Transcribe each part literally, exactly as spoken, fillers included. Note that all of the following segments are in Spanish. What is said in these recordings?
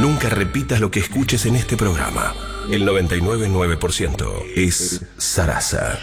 Nunca repitas lo que escuches en este programa. El noventa y nueve punto nueve por ciento es Sarasa.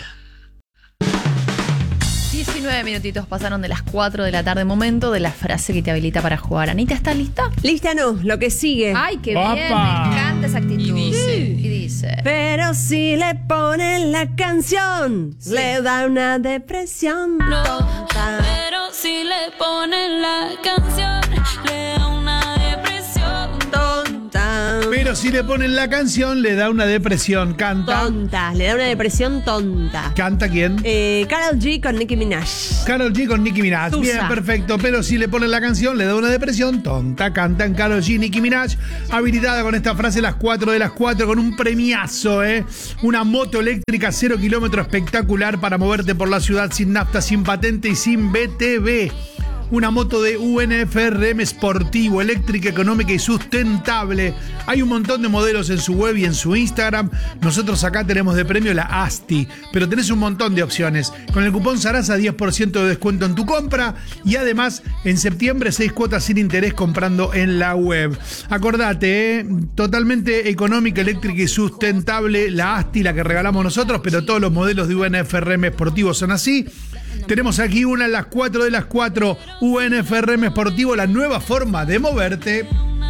diecinueve minutitos pasaron de las cuatro de la tarde, momento de la frase que te habilita para jugar. Anita, ¿estás lista? Lista no, lo que sigue. Ay, qué ¡Opa! bien, me encanta esa actitud. Y dice. Y dice. Pero si le ponen la canción, Sí. le da una depresión No, tonta. pero si le ponen la canción, le da una depresión. Tonta. Pero si le ponen la canción, le da una depresión. Canta. Tonta, le da una depresión tonta. ¿Canta quién? Eh, Karol G con Nicki Minaj. Karol G con Nicki Minaj. Tusa. Bien, perfecto. Pero si le ponen la canción, le da una depresión tonta. Cantan Karol G, Nicki Minaj. Habilitada con esta frase las cuatro de las cuatro, con un premiazo, ¿eh? Una moto eléctrica cero kilómetro espectacular para moverte por la ciudad sin nafta, sin patente y sin B T V. Una moto de U N F R M Sportivo, eléctrica, económica y sustentable. Hay un montón de modelos en su web y en su Instagram. Nosotros acá tenemos de premio la Asti, pero tenés un montón de opciones. Con el cupón Sarasa, diez por ciento de descuento en tu compra. Y además, en septiembre, seis cuotas sin interés comprando en la web. Acordate, ¿eh? Totalmente económica, eléctrica y sustentable. La Asti, la que regalamos nosotros, pero todos los modelos de U N F R M Sportivo son así. Tenemos aquí una en las cuatro de las cuatro, U N F R M Sportivo, la nueva forma de moverte.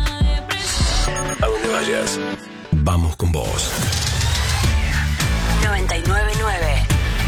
A donde vayas, vamos con vos. noventa y nueve punto nueve.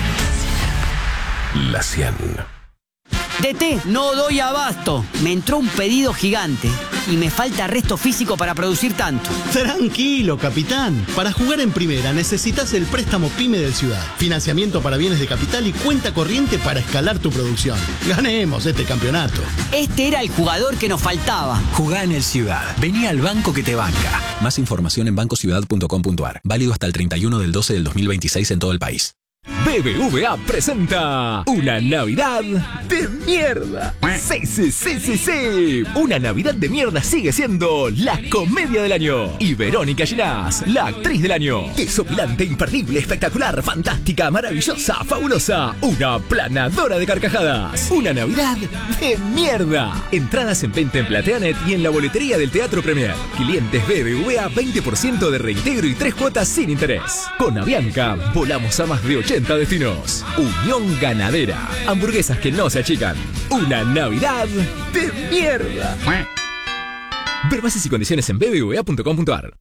La cien. D T, no doy abasto. Me entró un pedido gigante y me falta resto físico para producir tanto. Tranquilo, capitán. Para jugar en primera necesitas el préstamo PYME del Ciudad. Financiamiento para bienes de capital y cuenta corriente para escalar tu producción. Ganemos este campeonato. Este era el jugador que nos faltaba. Jugá en el Ciudad. Vení al banco que te banca. Más información en banco ciudad punto com punto a r. Válido hasta el treinta y uno del doce del dos mil veintiséis en todo el país. B B V A presenta una Navidad de mierda. Sí, sí, sí, sí, sí. Una Navidad de mierda sigue siendo la comedia del año. Y Verónica Ginás, la actriz del año. Desopilante, imperdible, espectacular, fantástica, maravillosa, fabulosa. Una planadora de carcajadas. Una Navidad de mierda. Entradas en venta en Plateanet y en la boletería del Teatro Premier. Clientes B B V A, veinte por ciento de reintegro y tres cuotas sin interés. Con Avianca, volamos a más de ochenta destinos. Unión Ganadera. Hamburguesas que no se achican. Una Navidad de mierda. Ver bases y condiciones en b b v a punto com punto a r.